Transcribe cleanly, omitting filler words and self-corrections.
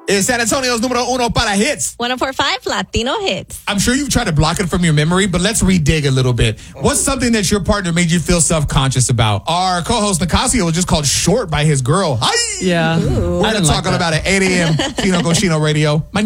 is San Antonio's número uno para hits. 104.5 Latino Hits. I'm sure you've tried to block it from your memory, but let's redig a little bit. What's something that your partner made you feel self-conscious about? Our co-host Nicasio was just called short by his girl. Hi! Yeah. We're going to talk about it at 8 a.m. Chino Cochino Radio.